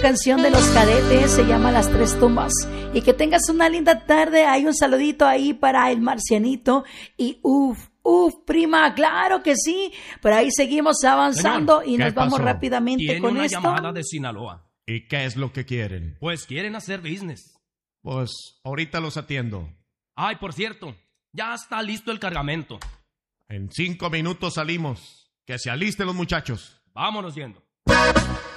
canción de Los Cadetes, se llama Las Tres Tumbas. Y que tengas una linda tarde. Hay un saludito ahí para el Marcianito. Y prima, claro que sí. Por ahí seguimos avanzando. Señor, y nos vamos pasó? rápidamente Tiene con una esto. llamada de Sinaloa. ¿Y qué es lo que quieren? Pues quieren hacer business. Pues ahorita los atiendo. Ay, por cierto, ya está listo el cargamento. En 5 minutos salimos. Que se alisten los muchachos. Vámonos yendo.